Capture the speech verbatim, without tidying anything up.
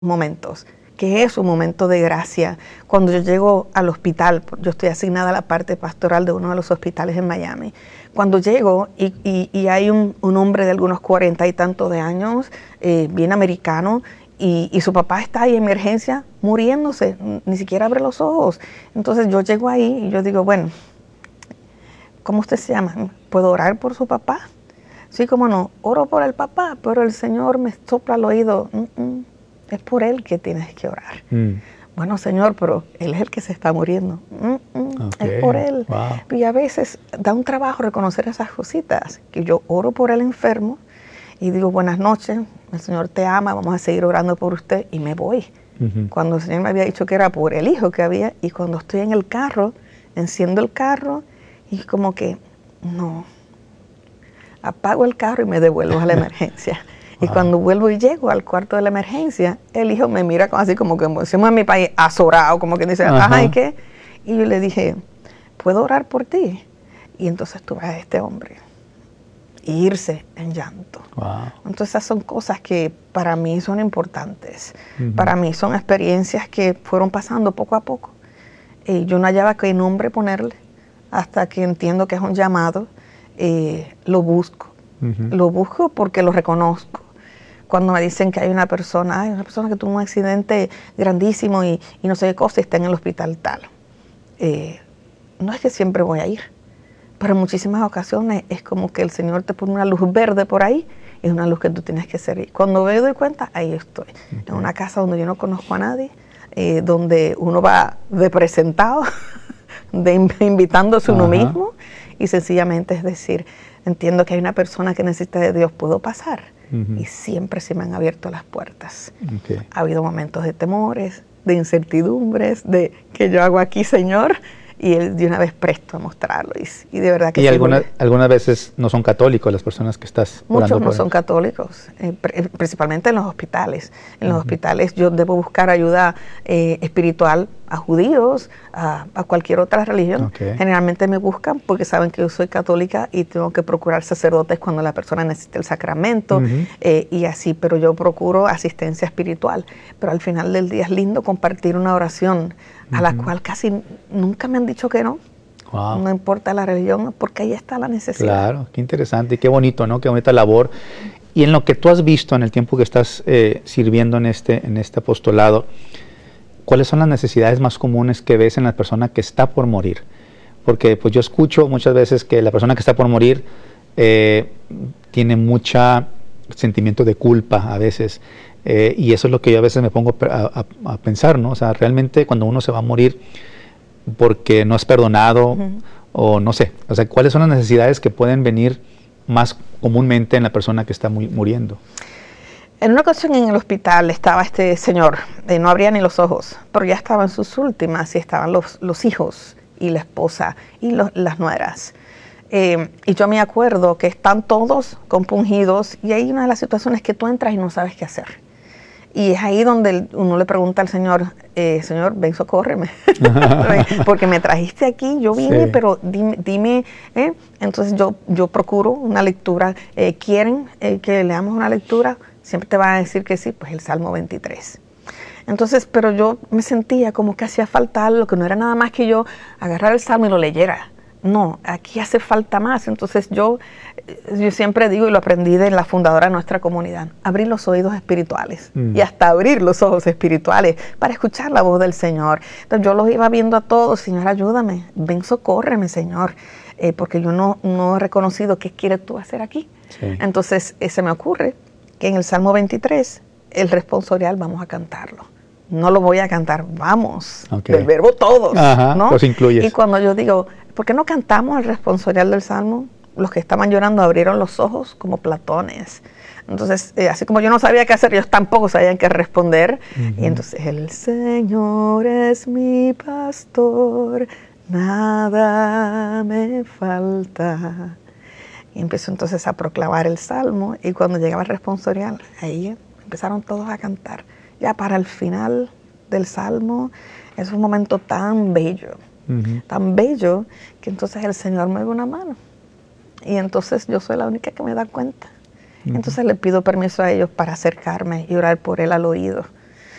momentos, que es un momento de gracia. Cuando yo llego al hospital, yo estoy asignada a la parte pastoral de uno de los hospitales en Miami. Cuando llego y, y, y hay un, un hombre de algunos cuarenta y tantos de años, eh, bien americano, y, y su papá está ahí en emergencia muriéndose, ni siquiera abre los ojos. Entonces yo llego ahí y yo digo, bueno, ¿cómo usted se llama? ¿Puedo orar por su papá? Sí, cómo no, oro por el papá, pero el Señor me sopla al oído, mm, mm, es por él que tienes que orar. Mm. Bueno, Señor, pero él es el que se está muriendo. Mm, mm, okay. Es por él. Wow. Y a veces da un trabajo reconocer esas cositas, que yo oro por el enfermo y digo, buenas noches, el Señor te ama, vamos a seguir orando por usted, y me voy. Uh-huh. Cuando el Señor me había dicho que era por el hijo que había, y cuando estoy en el carro, enciendo el carro, y como que, no, apago el carro y me devuelvo a la emergencia. Y wow. Cuando vuelvo y llego al cuarto de la emergencia, el hijo me mira así como que, decimos en mi país, azorado, como que dice, ajá, ajá, ¿y qué? Y yo le dije, ¿puedo orar por ti? Y entonces tú ves a este hombre irse en llanto. Wow. Entonces esas son cosas que para mí son importantes. Uh-huh. Para mí son experiencias que fueron pasando poco a poco. Y yo no hallaba qué nombre ponerle hasta que entiendo que es un llamado. Eh, lo busco. Uh-huh. Lo busco porque lo reconozco. Cuando me dicen que hay una persona, hay una persona que tuvo un accidente grandísimo y, y no sé qué cosa y está en el hospital tal. Eh, no es que siempre voy a ir, pero en muchísimas ocasiones es como que el Señor te pone una luz verde por ahí, y es una luz que tú tienes que seguir. Cuando me doy cuenta, ahí estoy, okay. En una casa donde yo no conozco a nadie, eh, donde uno va de presentado, de invitándose uno mismo, y sencillamente es decir, entiendo que hay una persona que necesita de Dios, ¿puedo pasar? Uh-huh. Y siempre se me han abierto las puertas. Okay. Ha habido momentos de temores, de incertidumbres, de ¿qué yo hago aquí, Señor? Y él de una vez presto a mostrarlo. Y, y de verdad que y sí. Y alguna, algunas veces no son católicos las personas que estás orando. Muchos no por son él. católicos, eh, pre principalmente en los hospitales. En uh-huh. los hospitales yo debo buscar ayuda eh, espiritual a judíos, a, a cualquier otra religión. Okay. Generalmente me buscan porque saben que yo soy católica y tengo que procurar sacerdotes cuando la persona necesita el sacramento, uh-huh. eh, y así, pero yo procuro asistencia espiritual. Pero al final del día es lindo compartir una oración uh-huh. a la cual casi nunca me han dicho que no. Wow. No importa la religión, porque ahí está la necesidad. Claro, qué interesante y qué bonito, ¿no? Qué bonita labor. Y en lo que tú has visto en el tiempo que estás eh, sirviendo en este, en este apostolado, ¿cuáles son las necesidades más comunes que ves en la persona que está por morir? Porque pues yo escucho muchas veces que la persona que está por morir eh, tiene mucho sentimiento de culpa a veces, eh, y eso es lo que yo a veces me pongo a, a, a pensar, ¿no? O sea, realmente cuando uno se va a morir porque no es perdonado, uh-huh. o no sé, o sea, ¿cuáles son las necesidades que pueden venir más comúnmente en la persona que está muy, muriendo? En una ocasión en el hospital estaba este señor, eh, no abría ni los ojos, pero ya estaba en sus últimas y estaban los, los hijos y la esposa y los, las nueras. Eh, y yo me acuerdo que están todos compungidos y hay una de las situaciones que tú entras y no sabes qué hacer. Y es ahí donde uno le pregunta al Señor, eh, Señor, ven, socórreme, porque me trajiste aquí, yo vine, sí. pero dime, dime eh. entonces yo, yo procuro una lectura. Eh, ¿Quieren eh, que leamos una lectura? Siempre te van a decir que sí, pues el Salmo veintitrés. Entonces, pero yo me sentía como que hacía falta algo, que no era nada más que yo agarrar el Salmo y lo leyera. No, aquí hace falta más. Entonces yo, yo siempre digo, y lo aprendí de la fundadora de nuestra comunidad, abrir los oídos espirituales mm. y hasta abrir los ojos espirituales para escuchar la voz del Señor. Entonces yo los iba viendo a todos, Señor, ayúdame, ven, socórreme, Señor, eh, porque yo no, no he reconocido qué quieres tú hacer aquí. Sí. Entonces eh, se me ocurre que en el Salmo veintitrés, el responsorial, vamos a cantarlo. No lo voy a cantar, vamos, okay. del verbo todos, Ajá, ¿no? Los incluyes. Y cuando yo digo, ¿por qué no cantamos el responsorial del Salmo? Los que estaban llorando abrieron los ojos como platones. Entonces, eh, así como yo no sabía qué hacer, ellos tampoco sabían qué responder. Uh-huh. Y entonces, el Señor es mi pastor, nada me falta. Y empezó entonces a proclamar el Salmo, y cuando llegaba el responsorial, ahí empezaron todos a cantar. Ya para el final del Salmo, es un momento tan bello, uh-huh. tan bello, que entonces el Señor me ve una mano. Y entonces yo soy la única que me da cuenta. Uh-huh. Entonces le pido permiso a ellos para acercarme y orar por él al oído.